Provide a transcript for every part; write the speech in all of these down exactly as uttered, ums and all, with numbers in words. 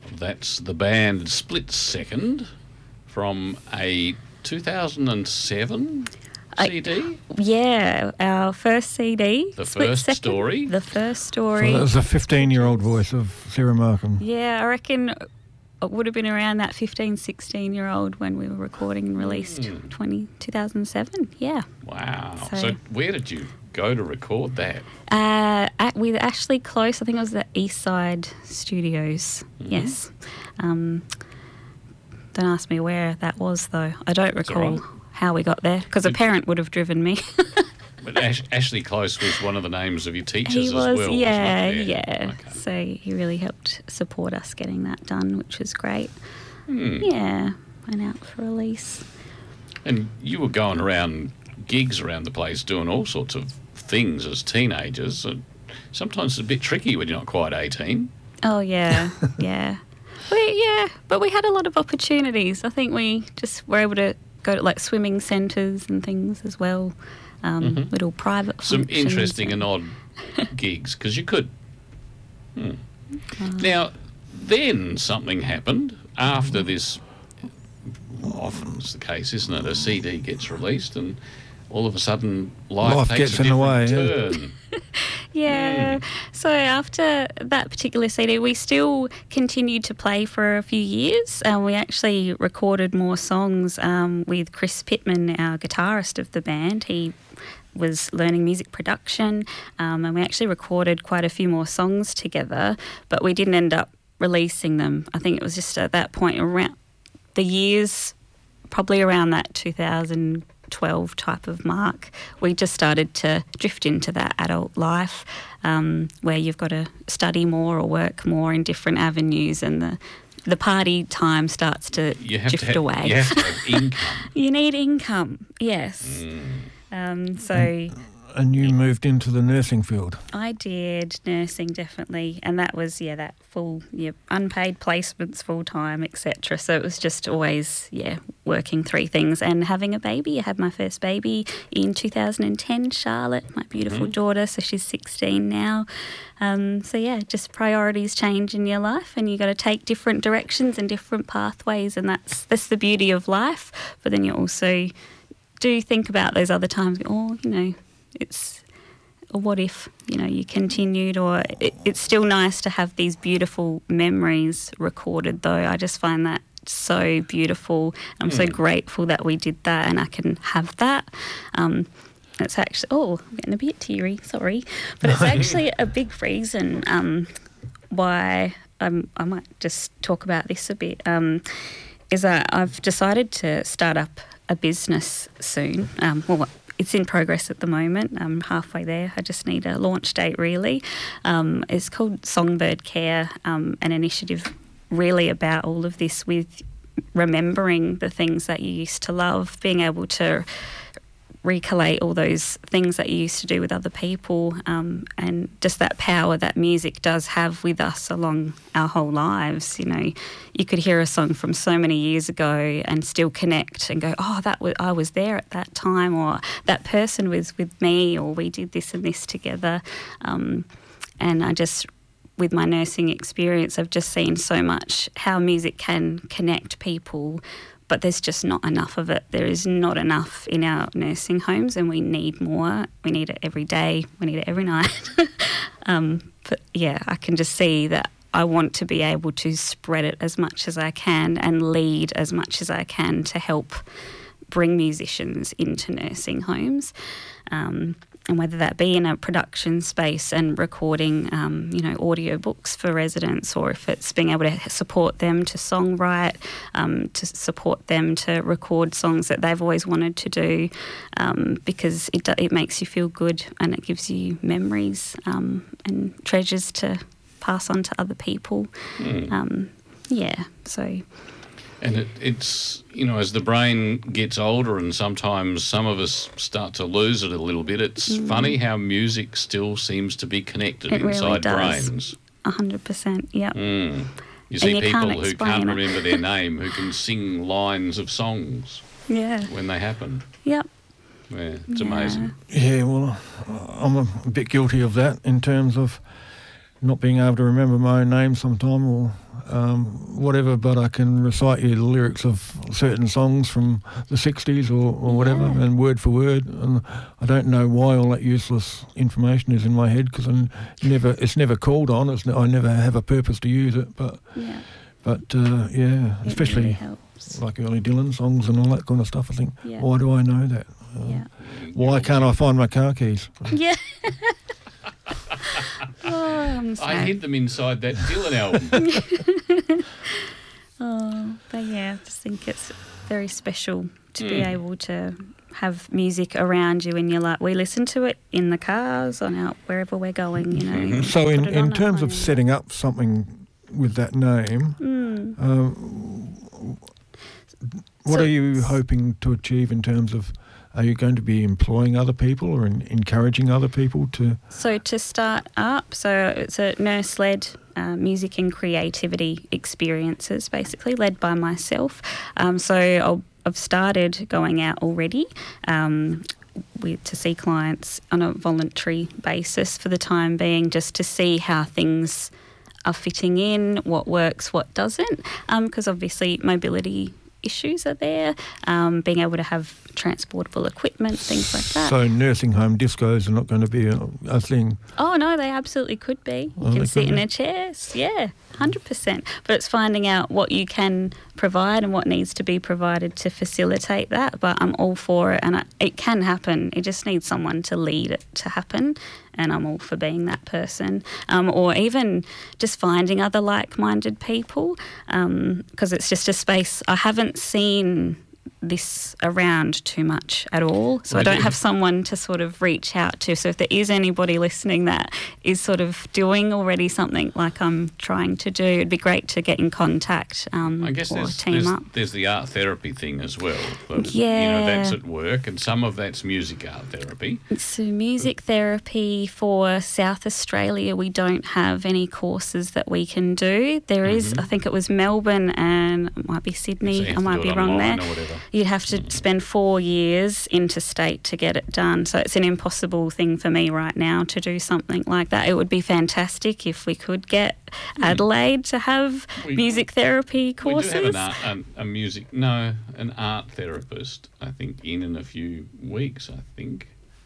That's the band Split Second from a two thousand seven C D? I, yeah, our first C D. The Split first Second, story? The first story. So that was the fifteen-year-old voice of Sarah Markham. Yeah, I reckon it would have been around that fifteen, sixteen-year-old when we were recording and released Mm. twenty, two thousand seven, yeah. Wow. So, So- where did you go to record that? Uh, at, with Ashley Close, I think it was the Eastside Studios, Mhm. yes. Um, don't ask me where that was, though. I don't That's all recall right. how we got there, because a Did- parent would have driven me. But Ash- Ashley Close was one of the names of your teachers He as was, well. yeah, wasn't it? yeah. Okay. So he really helped support us getting that done, which was great. Hmm. Yeah, went out for release. And you were going around gigs around the place doing all sorts of things as teenagers. And sometimes it's a bit tricky when you're not quite eighteen. Oh, yeah, yeah. We, yeah, but we had a lot of opportunities. I think we just were able to go to like swimming centres and things as well, um, Mhm. little private Some functions interesting and odd gigs because you could. Hmm. Uh, Now, then something happened after this. Often it's the case, isn't it? A C D gets released and all of a sudden life, Life takes gets a in the different way, yeah. turn. Yeah. So after that particular C D, we still continued to play for a few years. And we actually recorded more songs um, with Chris Pittman, our guitarist of the band. He was learning music production, um, and we actually recorded quite a few more songs together, but we didn't end up releasing them. I think it was just at that point around the years, probably around that two thousand twelve type of mark, we just started to drift into that adult life um, where you've got to study more or work more in different avenues, and the the party time starts to You have drift to have, away. You have to have income. You need income, yes. Mm. Um, so And you moved into the nursing field. I did nursing, definitely, and that was yeah that full yeah unpaid placements full time, et cetera. So it was just always yeah working three things and having a baby. I had my first baby in two thousand ten, Charlotte, my beautiful Mhm. daughter. So she's sixteen now. Um, so yeah, just priorities change in your life, and you got to take different directions and different pathways, and that's that's the beauty of life. But then you also do think about those other times. Oh, you know. It's a what if, you know, you continued, or it, it's still nice to have these beautiful memories recorded, though. I just find that so beautiful. I'm so Mm. grateful that we did that and I can have that. Um, it's actually, oh, I'm getting a bit teary, sorry. But it's actually a big reason um, why I'm, I might just talk about this a bit, um, is that I've decided to start up a business soon. Um, well, it's in progress at the moment. I'm halfway there. I just need a launch date, really. Um, it's called Songbird Care, um, an initiative really about all of this with remembering the things that you used to love, being able to recollate all those things that you used to do with other people, um, and just that power that music does have with us along our whole lives. You know, you could hear a song from so many years ago and still connect and go, oh, that was, I was there at that time, or that person was with me, or we did this and this together. Um, and I just, with my nursing experience, I've just seen so much how music can connect people, but there's just not enough of it. There is not enough in our nursing homes, and we need more. We need it every day. We need it every night. um, but yeah, I can just see that I want to be able to spread it as much as I can and lead as much as I can to help bring musicians into nursing homes. Um, and whether that be in a production space and recording, um, you know, audio books for residents, or if it's being able to support them to songwrite, um, to support them to record songs that they've always wanted to do, um, because it, do, it makes you feel good and it gives you memories um, and treasures to pass on to other people. Mm. Um, yeah, so... And it, it's, you know, as the brain gets older and sometimes some of us start to lose it a little bit, it's Mm. funny how music still seems to be connected It really inside does. brains. one hundred percent, yep. Mm. You see you people can't who explain can't it. remember their name who can sing lines of songs Yeah, when they happen. yep. Yeah, it's Yeah. amazing. Yeah, well, I'm a bit guilty of that in terms of not being able to remember my own name sometime, or um, whatever, but I can recite you the lyrics of certain songs from the sixties or, or whatever, Yeah. and word for word. And I don't know why all that useless information is in my head, because I never, it's never called on. It's, I never have a purpose to use it. But, Yeah. but uh, yeah, It especially really helps. like early Dylan songs and all that kind of stuff. I think, Yeah. why do I know that? Uh, Yeah. Why can't I find my car keys? Yeah. Oh, I'm I sad. hid them inside that Dylan album. Oh, but yeah, I just think it's very special to be Mm. able to have music around you in your life. We listen to it in the cars, on out wherever we're going, you know. So put in, it in on at terms of home. setting up something with that name, Mm. um, what So- are you hoping to achieve in terms of, are you going to be employing other people or in, encouraging other people to? So to start up, so it's a nurse-led uh, music and creativity experiences, basically led by myself. Um, so I'll, I've started going out already um, with, to see clients on a voluntary basis for the time being, just to see how things are fitting in, what works, what doesn't, because obviously mobility issues are there, um, being able to have transportable equipment, things like that. So nursing home discos are not going to be a, a thing. Oh, no, they absolutely could be. You Oh, can they sit could in be. a chair, yeah, one hundred percent. But it's finding out what you can provide and what needs to be provided to facilitate that. But I'm all for it, and I, it can happen. It just needs someone to lead it to happen, and I'm all for being that person. Um, or even just finding other like-minded people, because it's just a space I haven't seen this around too much at all. So I don't Really? have someone to sort of reach out to. So if there is anybody listening that is sort of doing already something like I'm trying to do, it'd be great to get in contact um, I guess or there's, team there's, up. there's the art therapy thing as well. But, You Yeah. know, that's at work, and some of that's music art therapy. So music therapy for South Australia, we don't have any courses that we can do. There is, I think it was Melbourne and it might be So Sydney, you have I to might do be it wrong there. online or whatever. You'd have to spend four years interstate to get it done. So it's an impossible thing for me right now to do something like that. It would be fantastic if we could get Adelaide to have We- music therapy courses. We do have an art, um, a music, no, an art therapist, I think, in in a few weeks, I think.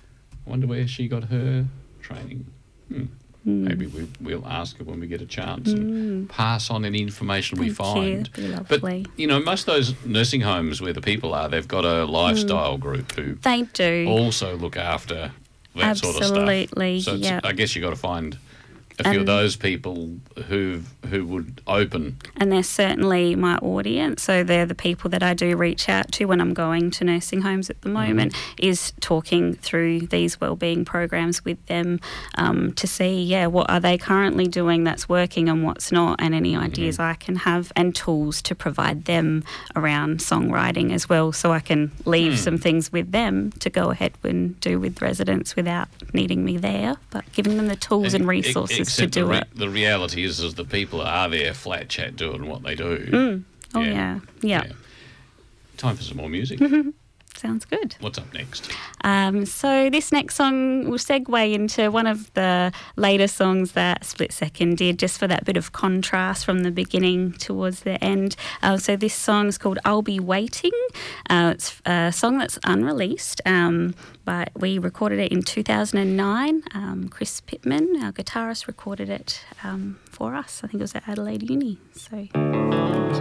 I wonder where she got her training. Hmm. Maybe we, we'll ask her when we get a chance and pass on any information we Thank you, find. that'd be lovely. But, you know, most of those nursing homes where the people are, they've got a lifestyle group who They do. also look after that sort of stuff. Absolutely, So it's, yeah. I guess you've got to find a few of And- those people who who would open. And they're certainly my audience. So they're the people that I do reach out to when I'm going to nursing homes at the moment, is talking through these wellbeing programs with them um, to see, yeah, what are they currently doing that's working and what's not, and any ideas I can have, and tools to provide them around songwriting as well, so I can leave some things with them to go ahead and do with residents without needing me there, but giving them the tools and E- resources to except do the, re- it. the reality is, is the people are there flat chat doing what they do. Oh, yeah. Yeah. Time for some more music. Sounds good. What's up next? Um, so this next song will segue into one of the later songs that Split Second did, just for that bit of contrast from the beginning towards the end. Uh, so this song is called I'll Be Waiting. Uh, it's a song that's unreleased, um, but we recorded it in two thousand nine. Um, Chris Pittman, our guitarist, recorded it um, for us. I think it was at Adelaide Uni. So thank